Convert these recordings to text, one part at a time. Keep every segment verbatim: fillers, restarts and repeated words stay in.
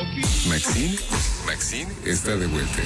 Maxine, Maxine está de vuelta.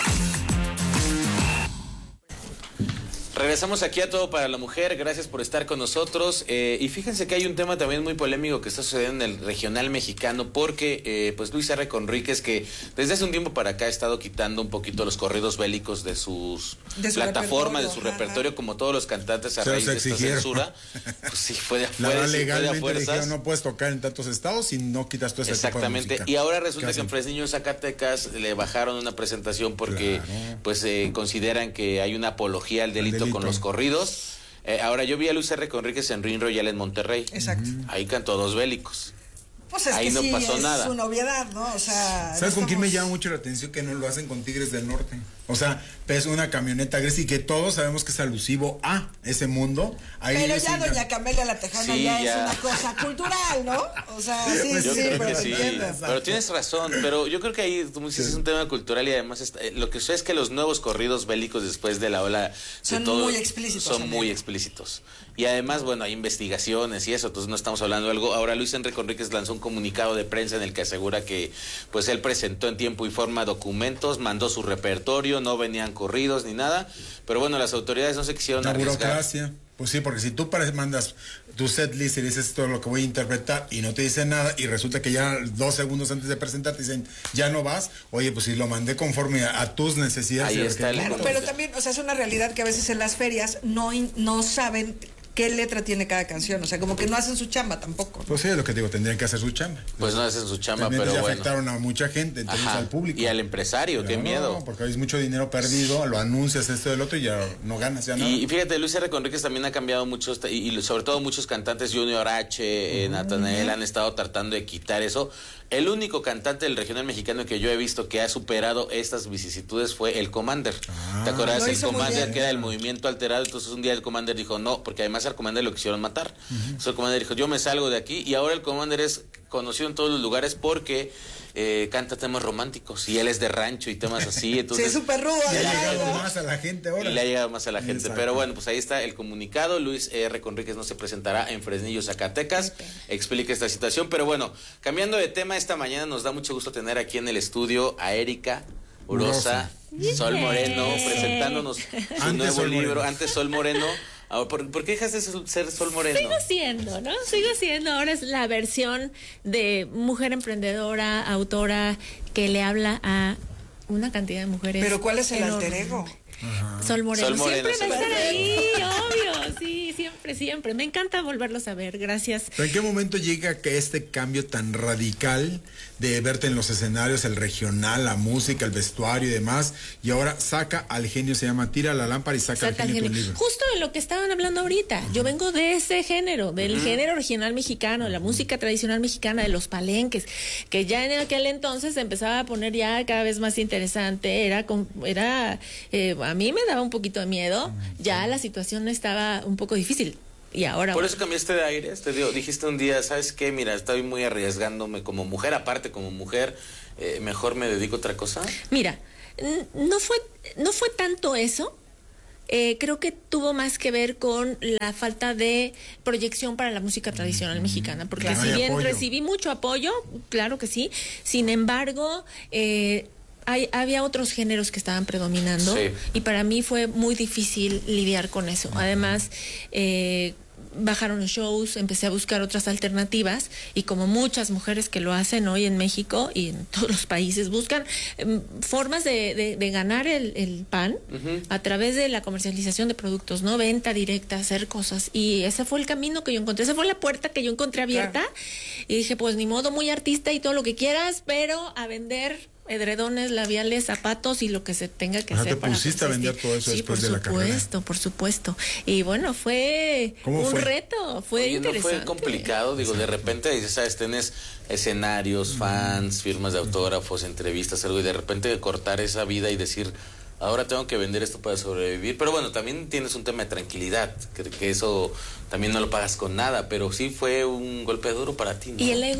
Regresamos aquí a Todo para la Mujer, gracias por estar con nosotros, eh, y fíjense que hay un tema también muy polémico que está sucediendo en el regional mexicano, porque eh, pues Luis R. Conríquez, que desde hace un tiempo para acá ha estado quitando un poquito los corridos bélicos de sus de su plataformas, de su repertorio, ajá, como todos los cantantes a raíz de esta censura, pues sí, fue de afuera, sí, legalmente fue de dijeron, no puedes tocar en tantos estados si no quitas todo ese exactamente, tipo de música. Y ahora resulta que en Fresnillo, Zacatecas, le bajaron una presentación porque claro, pues eh, consideran que hay una apología al delito, delito. con los corridos. Eh, ahora yo vi a Luis R. Conríquez en Ring Royal en Monterrey. Exacto. Ahí cantó dos bélicos. Pues es ahí que no sí, pasó es nada. su novedad, ¿no? O sea, ¿sabes no con estamos... quién me llama mucho la atención? Que no lo hacen con Tigres del Norte. O sea, ves una camioneta gris y que todos sabemos que es alusivo a ese mundo. Ahí pero ya doña can... Camelia la Tejana sí, ya, ya es una cosa cultural, ¿no? O sea, sí, yo sí, creo pero que sí. Pero tienes razón, pero yo creo que ahí, como dices, sí, es un tema cultural y además está, lo que sé es que los nuevos corridos bélicos después de la ola de son todo, muy explícitos. Son muy explícitos. Y además, bueno, hay investigaciones y eso, entonces no estamos hablando de algo. Ahora Luis Enrique Conríquez lanzó un comunicado de prensa en el que asegura que pues él presentó en tiempo y forma documentos, mandó su repertorio, no venían corridos ni nada, pero bueno, las autoridades no se quisieron la arriesgar. Burocracia. Pues sí, porque si tú mandas tu set list y dices todo lo que voy a interpretar y no te dicen nada y resulta que ya dos segundos antes de presentar te dicen ya no vas, oye, pues si lo mandé conforme a, a tus necesidades. Ahí está el claro, pero también, o sea, es una realidad que a veces en las ferias no, no saben qué letra tiene cada canción, o sea, como que no hacen su chamba tampoco, ¿no? Pues sí, es lo que digo, tendrían que hacer su chamba. Pues no hacen su chamba, también pero ya bueno. afectaron a mucha gente, entonces al público. Y al empresario, pero qué no, miedo. Porque hay mucho dinero perdido, lo anuncias esto del otro y ya no ganas ya nada. Y, y fíjate, Luis R. Conríquez también ha cambiado mucho, y, y sobre todo muchos cantantes, Junior H, uh-huh, Natanael, han estado tratando de quitar eso. El único cantante del regional mexicano que yo he visto que ha superado estas vicisitudes fue el Commander. Ah, ¿te acuerdas? El Commander, que era el movimiento alterado, entonces un día el Commander dijo no, porque además al Commander lo quisieron matar. Uh-huh. Entonces el Commander dijo, yo me salgo de aquí, y ahora el Commander es conocido en todos los lugares porque eh, canta temas románticos, y él es de rancho y temas así, entonces... sí, súper rudo. Le ha llegado más a la gente ahora. Y le ha llegado más a la gente, exacto, pero bueno, pues ahí está el comunicado. Luis R. Conríquez no se presentará en Fresnillo, Zacatecas, explica esta situación, pero bueno, cambiando de tema, esta mañana nos da mucho gusto tener aquí en el estudio a Erika Urosa, yeah. Sol Moreno, presentándonos su antes nuevo Sol libro, Moreno. Antes Sol Moreno. ¿Por, ¿Por qué dejas de ser Sol Moreno? Sigo siendo, ¿no? Sigo siendo. Ahora es la versión de mujer emprendedora, autora, que le habla a una cantidad de mujeres. ¿Pero cuál es el enorme. alter ego? Ajá. Sol Moreno. Sol Moreno siempre va a estar Moreno. ahí, obvio, sí, siempre, siempre. Me encanta volverlos a ver, gracias. ¿Pero en qué momento llega que este cambio tan radical de verte en los escenarios, el regional, la música, el vestuario y demás, y ahora saca al genio, se llama Tira la lámpara y saca, saca al genio, genio. Tu libro? Justo de lo que estaban hablando ahorita. Uh-huh. Yo vengo de ese género, del uh-huh. género regional mexicano, de la música tradicional mexicana, de los palenques, que ya en aquel entonces se empezaba a poner ya cada vez más interesante. Era, era eh, a mí me daba un poquito de miedo, uh-huh. ya la situación estaba un poco difícil. Y ahora... Por eso cambiaste de aire, te digo, dijiste un día, ¿sabes qué? Mira, estoy muy arriesgándome como mujer, aparte como mujer, eh, mejor me dedico a otra cosa. Mira, no fue, no fue tanto eso, eh, creo que tuvo más que ver con la falta de proyección para la música tradicional mm-hmm. mexicana, porque claro, si bien apoyo. recibí mucho apoyo, claro que sí, sin embargo... Eh, Hay, había otros géneros que estaban predominando, sí. y para mí fue muy difícil lidiar con eso. Además, eh, bajaron los shows, empecé a buscar otras alternativas, y como muchas mujeres que lo hacen hoy en México y en todos los países, buscan eh, formas de, de, de ganar el, el pan uh-huh. a través de la comercialización de productos, ¿no? Venta directa, hacer cosas, y ese fue el camino que yo encontré, esa fue la puerta que yo encontré abierta, claro. Y dije, pues ni modo, muy artista y todo lo que quieras, pero a vender edredones, labiales, zapatos y lo que se tenga que Ajá, hacer. ¿te pusiste a vender todo eso sí, después de la carrera? Por supuesto, por supuesto. Y bueno, fue un fue? reto, fue Oye, interesante. ¿no fue complicado? Digo, de repente, sabes, tienes escenarios, fans, firmas de autógrafos, entrevistas, algo, y de repente cortar esa vida y decir... ahora tengo que vender esto para sobrevivir, pero bueno, también tienes un tema de tranquilidad, que, que eso también no lo pagas con nada, pero sí fue un golpe duro para ti, ¿no? ¿Y el ego?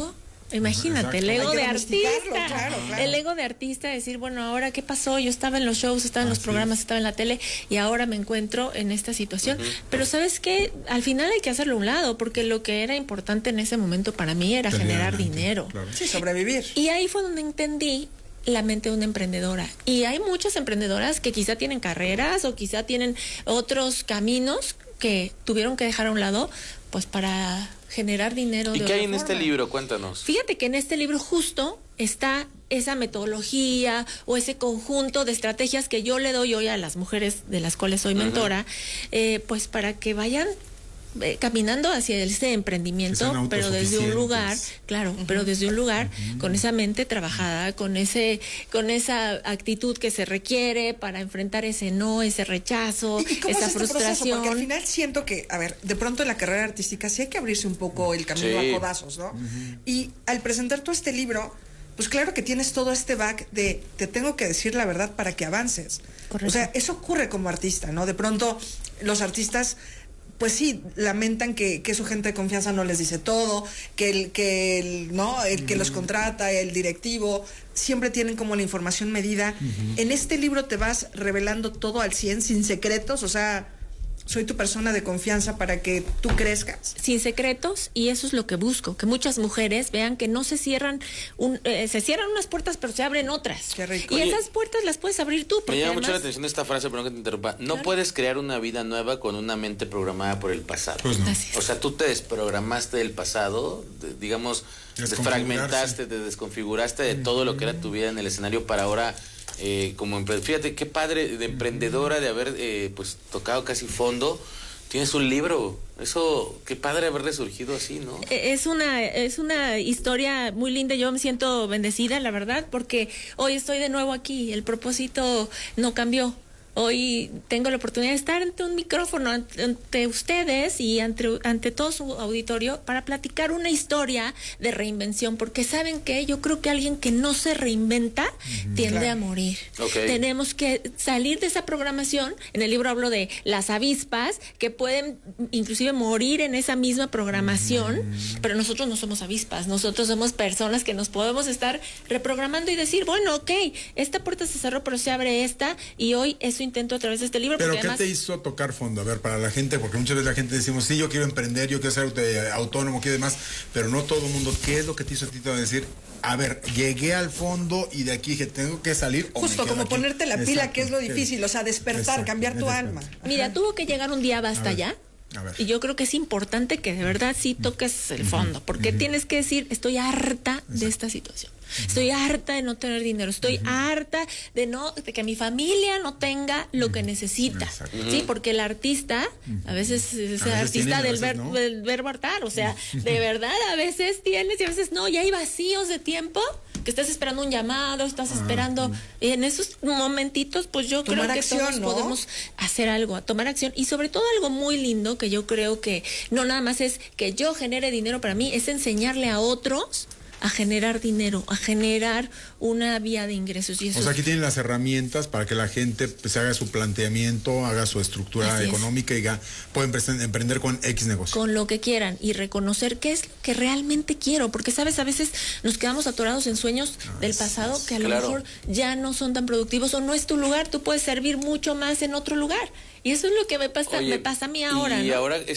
Imagínate, el ego de artista, claro, claro. el ego de artista, decir, bueno, ahora qué pasó, yo estaba en los shows, estaba en los programas, estaba en la tele y ahora me encuentro en esta situación. Uh-huh. Pero ¿sabes qué? Al final hay que hacerlo a un lado, porque lo que era importante en ese momento para mí era generar dinero. Claro. Sí, sobrevivir. Y ahí fue donde entendí la mente de una emprendedora. Y hay muchas emprendedoras que quizá tienen carreras o quizá tienen otros caminos que tuvieron que dejar a un lado, pues para generar dinero. ¿Y de qué hay otra en forma. este libro? Cuéntanos. Fíjate que en este libro justo está esa metodología o ese conjunto de estrategias que yo le doy hoy a las mujeres de las cuales soy mentora, uh-huh. eh, pues para que vayan eh, caminando hacia ese emprendimiento, pero desde un lugar, claro, uh-huh. pero desde un lugar uh-huh. con esa mente trabajada, con ese, con esa actitud que se requiere para enfrentar ese no, ese rechazo, ¿Y, y cómo esa es este frustración. proceso? Porque al final siento que, a ver, de pronto en la carrera artística sí hay que abrirse un poco el camino sí. a codazos, ¿no? Uh-huh. Y al presentar todo este libro, pues claro que tienes todo este back de te tengo que decir la verdad para que avances. Correcto. O sea, eso ocurre como artista, ¿no? De pronto los artistas pues sí, lamentan que, que su gente de confianza no les dice todo, que el que el, no, el que uh-huh. los contrata, el directivo, siempre tienen como la información medida. Uh-huh. En este libro te vas revelando todo al cien, sin secretos, o sea, soy tu persona de confianza para que tú crezcas. Sin secretos, y eso es lo que busco, que muchas mujeres vean que no se cierran, un, eh, se cierran unas puertas, pero se abren otras. Qué rico. Y Oye, esas puertas las puedes abrir tú. Me llama además, mucho la atención esta frase, perdón que te interrumpa. No claro. puedes crear una vida nueva con una mente programada por el pasado. Pues no. O sea, tú te desprogramaste del pasado, de, digamos, desfragmentaste, te desconfiguraste de todo lo que era tu vida en el escenario para ahora... Eh, como empre- fíjate qué padre de emprendedora de haber eh, pues tocado casi fondo. Tienes un libro, eso, qué padre haberle surgido así, ¿no? Es una, es una historia muy linda, yo me siento bendecida, la verdad, porque hoy estoy de nuevo aquí, el propósito no cambió. Hoy tengo la oportunidad de estar ante un micrófono, ante, ante ustedes y ante, ante todo su auditorio para platicar una historia de reinvención, porque ¿saben qué? Yo creo que alguien que no se reinventa uh-huh. tiende claro. a morir. Okay. Tenemos que salir de esa programación. En el libro hablo de las avispas que pueden inclusive morir en esa misma programación, uh-huh. pero nosotros no somos avispas, nosotros somos personas que nos podemos estar reprogramando y decir, bueno, ok, esta puerta se cerró, pero se abre esta, y hoy es intento a través de este libro. Pero ¿qué además... te hizo tocar fondo? A ver, para la gente, porque muchas veces la gente decimos, sí, yo quiero emprender, yo quiero ser autónomo, quiero demás, pero no todo el mundo. ¿Qué es lo que te hizo a ti te decir, a ver, llegué al fondo y de aquí dije, tengo que salir? Justo, como aquí. ponerte la Exacto. pila, que es lo difícil, o sea, despertar, Exacto. cambiar tu Exacto. alma. Mira, Ajá. tuvo que llegar un día basta ya. A ver. Y yo creo que es importante que de verdad sí toques el fondo, porque uh-huh. tienes que decir, estoy harta Exacto. de esta situación. Uh-huh. Estoy harta de no tener dinero, estoy uh-huh. harta de no de que mi familia no tenga lo uh-huh. que necesita. Uh-huh. Sí, porque el artista, uh-huh. a veces es el artista tiene, del, ver, no. del verbo hartar, o sea, uh-huh. de verdad a veces tienes y a veces no, y hay vacíos de tiempo que estás esperando un llamado, estás esperando, uh-huh. y en esos momentitos, pues yo tomar creo que acción, todos ¿no? podemos hacer algo, tomar acción, y sobre todo algo muy lindo que yo creo que no nada más es que yo genere dinero para mí, es enseñarle a otros a generar dinero, a generar una vía de ingresos. Y eso o sea, aquí tienen las herramientas para que la gente pues, haga su planteamiento, haga su estructura Así económica es. y diga, pueden emprender con X negocio. Con lo que quieran y reconocer qué es lo que realmente quiero, porque sabes, a veces nos quedamos atorados en sueños ah, del pasado que a lo claro. mejor ya no son tan productivos o no es tu lugar, tú puedes servir mucho más en otro lugar. Y eso es lo que me pasa, Oye, me pasa a mí ahora. Y ¿no? ahora